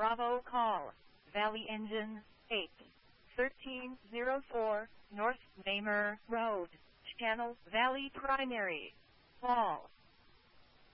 Bravo call. Valley Engine 8. 1304 North Mamer Road. Channel Valley Primary. Call.